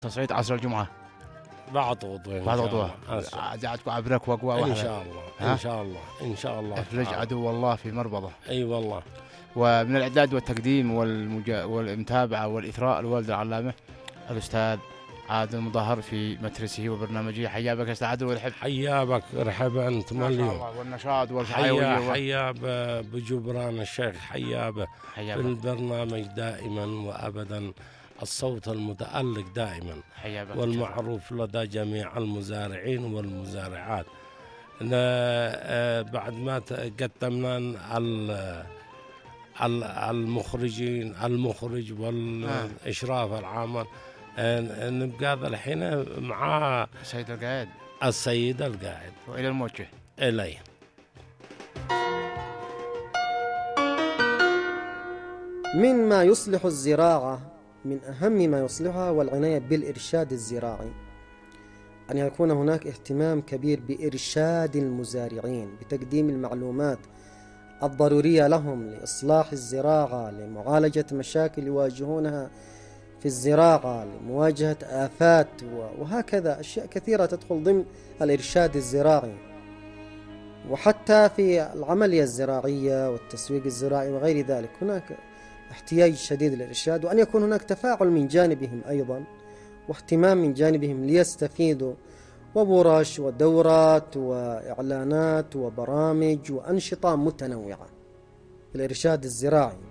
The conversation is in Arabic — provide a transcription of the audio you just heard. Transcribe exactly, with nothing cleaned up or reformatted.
تصعيد عصر الجمعة بعد غدوة بعد غدوة جاءتكم عبرك وقوى إن شاء الله إن شاء الله إن شاء الله افلج عدو الله في مربضه. أي أيوة والله. ومن الإعداد والتقديم والمجا... والمتابعة والإثراء الوالد العلامة الأستاذ عادل المظهر في مترسه وبرنامجه. حيا بك أستاذ عادل والحب. حيا بك رحبا أنتم اليوم. والنشاط والحيوية. حيا حيا بجبران الشيخ. حيا به في البرنامج دائما وأبدا، الصوت المتألق دائما والمعروف لدى جميع المزارعين والمزارعات. بعد ما قدمنا المخرجين المخرج والإشراف العام، نبقى الحين مع السيد القائد السيد القائد وإلى الموجه إليه. من ما يصلح الزراعة، من أهم ما يصلحها والعناية بالإرشاد الزراعي، أن يكون هناك اهتمام كبير بإرشاد المزارعين بتقديم المعلومات الضرورية لهم لإصلاح الزراعة، لمعالجة مشاكل يواجهونها في الزراعة، لمواجهة آفات، وهكذا أشياء كثيرة تدخل ضمن الإرشاد الزراعي. وحتى في العملية الزراعية والتسويق الزراعي وغير ذلك هناك احتياج شديد للإرشاد، وأن يكون هناك تفاعل من جانبهم أيضا واهتمام من جانبهم ليستفيدوا، وورش ودورات وإعلانات وبرامج وأنشطة متنوعة في الإرشاد الزراعي.